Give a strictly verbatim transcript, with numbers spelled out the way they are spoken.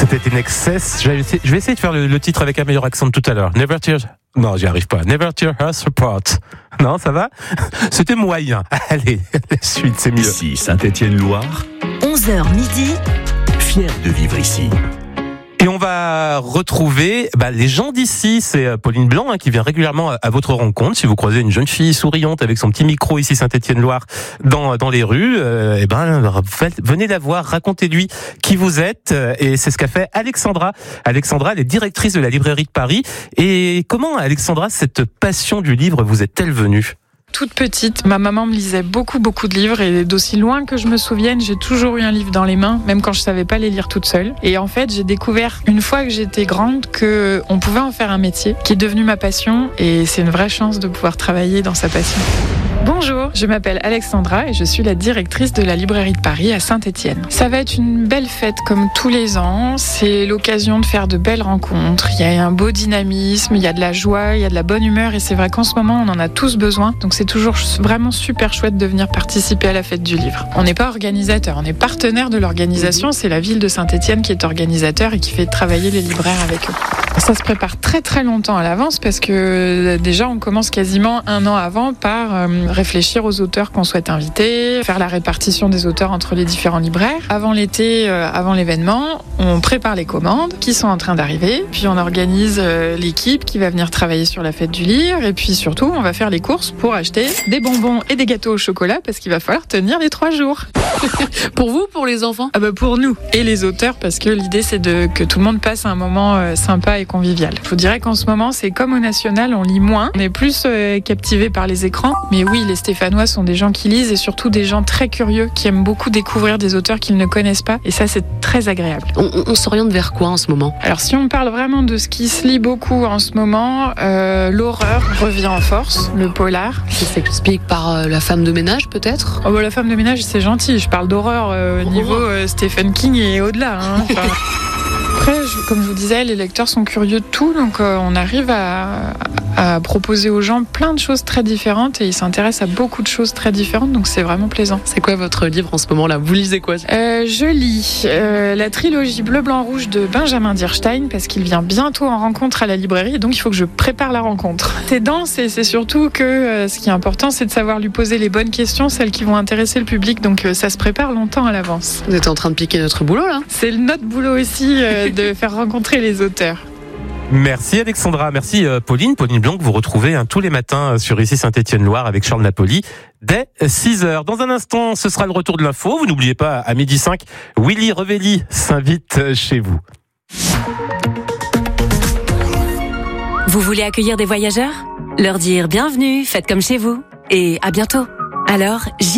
C'était In Excess. Je vais essayer, je vais essayer de faire le, le titre avec un meilleur accent tout à l'heure. Never tear... Non, j'y arrive pas. Never tear us apart. Non, ça va? C'était moyen. Allez, la suite, c'est mieux. Ici, Saint-Étienne-Loire. onze heures midi. Fier de vivre ici. Et on va retrouver bah, les gens d'ici. C'est Pauline Blanc hein, qui vient régulièrement à votre rencontre. Si vous croisez une jeune fille souriante avec son petit micro ici Saint-Étienne-Loire dans dans les rues, euh, et ben venez la voir, racontez-lui qui vous êtes. Et c'est ce qu'a fait Alexandra. Alexandra, elle est directrice de la librairie de Paris. Et comment, Alexandra, cette passion du livre vous est-elle venue ? Toute petite, ma maman me lisait beaucoup, beaucoup de livres et d'aussi loin que je me souvienne, j'ai toujours eu un livre dans les mains, même quand je savais pas les lire toute seule. Et en fait, j'ai découvert une fois que j'étais grande que on pouvait en faire un métier qui est devenu ma passion et c'est une vraie chance de pouvoir travailler dans sa passion. Bonjour, je m'appelle Alexandra et je suis la directrice de la librairie de Paris à Saint-Étienne. Ça va être une belle fête comme tous les ans, c'est l'occasion de faire de belles rencontres, il y a un beau dynamisme, il y a de la joie, il y a de la bonne humeur et c'est vrai qu'en ce moment on en a tous besoin, donc c'est toujours vraiment super chouette de venir participer à la fête du livre. On n'est pas organisateur, on est partenaire de l'organisation, c'est la ville de Saint-Étienne qui est organisateur et qui fait travailler les libraires avec eux. Ça se prépare très très longtemps à l'avance parce que déjà on commence quasiment un an avant par euh, réfléchir aux auteurs qu'on souhaite inviter, faire la répartition des auteurs entre les différents libraires. Avant l'été, euh, avant l'événement, on prépare les commandes qui sont en train d'arriver, puis on organise euh, l'équipe qui va venir travailler sur la fête du livre et puis surtout on va faire les courses pour acheter des bonbons et des gâteaux au chocolat parce qu'il va falloir tenir les trois jours. Pour vous, pour les enfants ? Ah bah pour nous et les auteurs parce que l'idée c'est de que tout le monde passe un moment euh, sympa et convivial. Je vous dirais qu'en ce moment c'est comme au National, on lit moins, on est plus euh, captivé par les écrans. Mais oui, les Stéphanois sont des gens qui lisent et surtout des gens très curieux qui aiment beaucoup découvrir des auteurs qu'ils ne connaissent pas et ça c'est très agréable. On, on s'oriente vers quoi en ce moment ? Alors si on parle vraiment de ce qui se lit beaucoup en ce moment, euh, l'horreur revient en force, le polar. Ça s'explique par euh, la femme de ménage peut-être ? Oh bah, la femme de ménage c'est gentil, je parle d'horreur euh, au oh. niveau euh, Stephen King et au-delà. Hein. Enfin, après, je, comme je vous disais, les lecteurs sont curieux de tout, donc euh, on arrive à, à proposer aux gens plein de choses très différentes et ils s'intéressent à beaucoup de choses très différentes, donc c'est vraiment plaisant. C'est quoi votre livre en ce moment là ? Vous lisez quoi ? euh, Je lis euh, la trilogie Bleu, Blanc, Rouge de Benjamin Dierstein parce qu'il vient bientôt en rencontre à la librairie et donc il faut que je prépare la rencontre. C'est dense et c'est surtout que euh, ce qui est important c'est de savoir lui poser les bonnes questions, celles qui vont intéresser le public, donc euh, ça se prépare longtemps à l'avance. Vous êtes en train de piquer notre boulot là ? C'est notre boulot aussi euh, de faire rencontrer les auteurs. Merci Alexandra, merci Pauline. Pauline Blanc, vous retrouvez hein, tous les matins sur ici Saint-Étienne-Loire avec Charles Napoli dès six heures. Dans un instant, ce sera le retour de l'info. Vous n'oubliez pas, à midi cinq, Willy Revelli s'invite chez vous. Vous voulez accueillir des voyageurs ? Leur dire bienvenue, faites comme chez vous. Et à bientôt. Alors, j'y